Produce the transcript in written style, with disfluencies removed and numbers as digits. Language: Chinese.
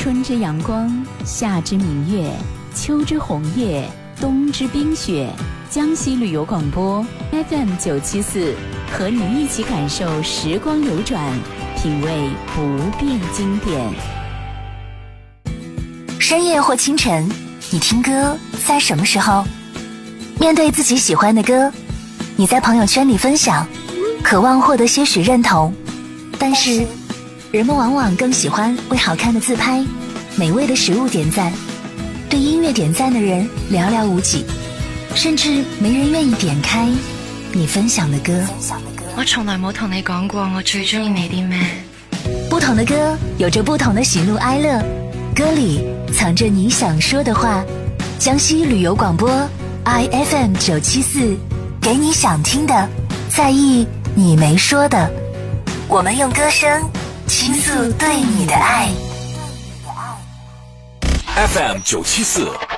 春之阳光，夏之明月，秋之红叶，冬之冰雪。江西旅游广播 FM974，和你一起感受时光流转，品味不变经典。 深夜或清晨，你听歌在什么时候？面对自己喜欢的歌，你在朋友圈里分享，渴望获得些许认同，但是人们往往更喜欢为好看的自拍、美味的食物点赞，对音乐点赞的人寥寥无几，甚至没人愿意點開你分享的歌。 我從來冇同你講過我最中意你啲咩。 不同的歌有着不同的喜怒哀樂，歌裡藏着你想說的話。江西旅遊廣播 IFM974，給你想聽的，在意你沒說的。我們用歌聲傾訴對你的愛。 FM974